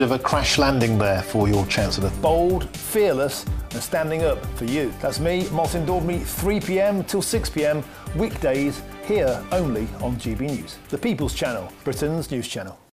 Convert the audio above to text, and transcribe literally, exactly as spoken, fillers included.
Of a crash landing there for your Chancellor. Bold, fearless and standing up for you. That's me, Martin Daubney, three p m till six p m weekdays here only on G B News, the People's Channel, Britain's news channel.